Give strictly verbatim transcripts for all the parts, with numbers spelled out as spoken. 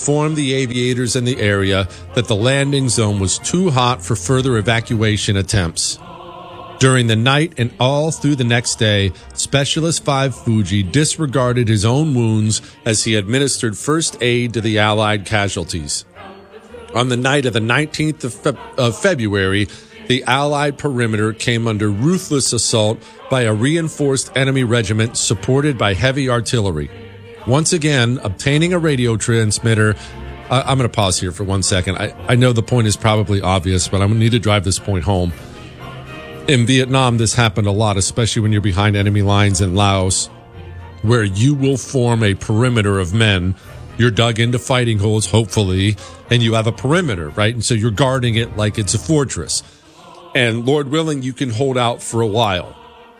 informed the aviators in the area that the landing zone was too hot for further evacuation attempts. During the night and all through the next day, Specialist five Fuji disregarded his own wounds as he administered first aid to the Allied casualties. On the night of the nineteenth of, Fe- of February, the Allied perimeter came under ruthless assault by a reinforced enemy regiment supported by heavy artillery. Once again, obtaining a radio transmitter. Uh, I'm going to pause here for one second. I, I know the point is probably obvious, but I'm going to need to drive this point home. In Vietnam, this happened a lot, especially when you're behind enemy lines in Laos, where you will form a perimeter of men. You're dug into fighting holes, hopefully, and you have a perimeter, right? And so you're guarding it like it's a fortress. And Lord willing, you can hold out for a while.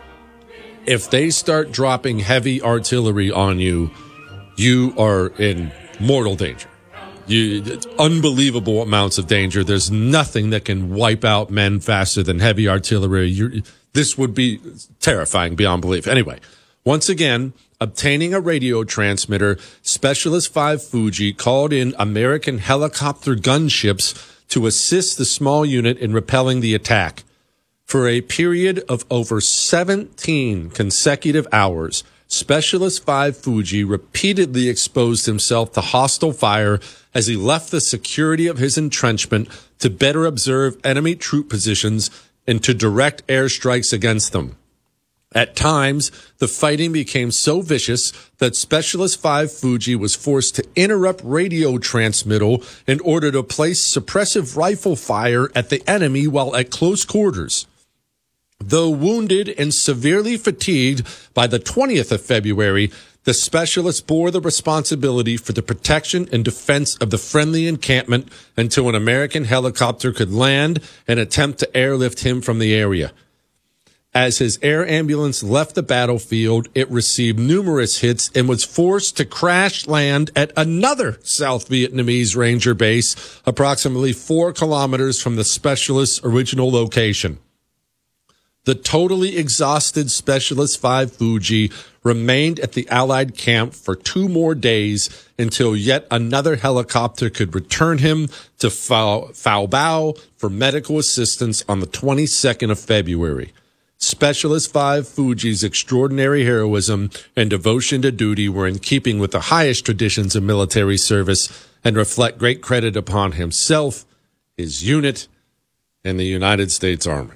If they start dropping heavy artillery on you, you are in mortal danger. You, it's unbelievable amounts of danger. There's nothing that can wipe out men faster than heavy artillery. You're, this would be terrifying beyond belief. Anyway, once again, obtaining a radio transmitter, Specialist five Fuji called in American helicopter gunships to assist the small unit in repelling the attack. For a period of over seventeen consecutive hours, Specialist five Fuji repeatedly exposed himself to hostile fire as he left the security of his entrenchment to better observe enemy troop positions and to direct airstrikes against them. At times, the fighting became so vicious that Specialist five Fuji was forced to interrupt radio transmittal in order to place suppressive rifle fire at the enemy while at close quarters. Though wounded and severely fatigued, by the twentieth of February, the specialist bore the responsibility for the protection and defense of the friendly encampment until an American helicopter could land and attempt to airlift him from the area. As his air ambulance left the battlefield, it received numerous hits and was forced to crash land at another South Vietnamese Ranger base, approximately four kilometers from the specialist's original location. The totally exhausted Specialist five Fuji remained at the Allied camp for two more days until yet another helicopter could return him to Phao, Phao Bao for medical assistance on the twenty-second of February. Specialist five Fuji's extraordinary heroism and devotion to duty were in keeping with the highest traditions of military service and reflect great credit upon himself, his unit, and the United States Army.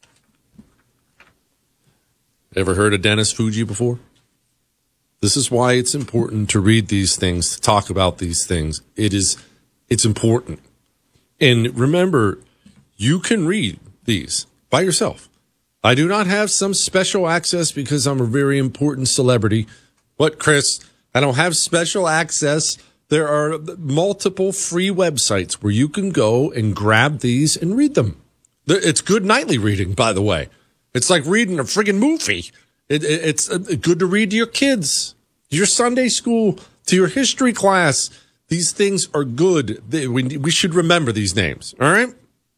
Ever heard of Dennis Fuji before? This is why it's important to read these things, to talk about these things. It is, it's important. And remember, you can read these by yourself. I do not have some special access because I'm a very important celebrity. What, Chris? I don't have special access. There are multiple free websites where you can go and grab these and read them. It's good nightly reading, by the way. It's like reading a friggin' movie. It, it, it's good to read to your kids, to your Sunday school, to your history class. These things are good. They, we, we should remember these names. All right?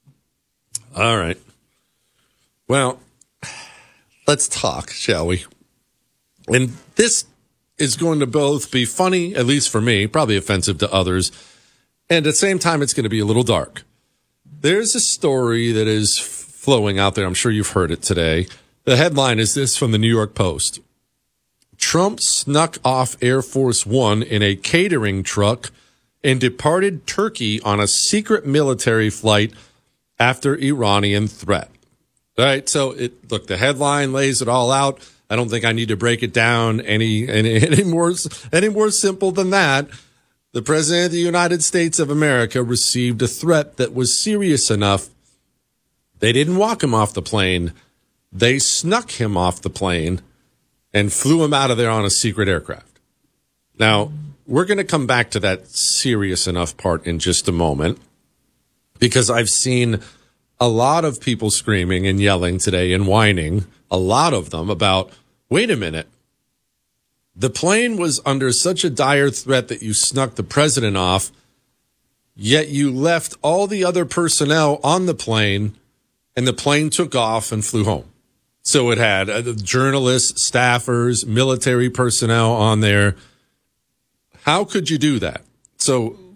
All right. Well, let's talk, shall we? And this is going to both be funny, at least for me, probably offensive to others, and at the same time, it's going to be a little dark. There's a story that is flowing out there. I'm sure you've heard it today. The headline is this from the New York Post. Trump snuck off Air Force One in a catering truck and departed Turkey on a secret military flight after Iranian threat. All right, so it, look, the headline lays it all out. I don't think I need to break it down any, any, any more, any more simple than that. The President of the United States of America received a threat that was serious enough. They didn't walk him off the plane. They snuck him off the plane and flew him out of there on a secret aircraft. Now, we're going to come back to that serious enough part in just a moment, because I've seen a lot of people screaming and yelling today and whining, a lot of them, about, wait a minute, the plane was under such a dire threat that you snuck the president off, yet you left all the other personnel on the plane, and the plane took off and flew home. So it had uh, journalists, staffers, military personnel on there. How could you do that? So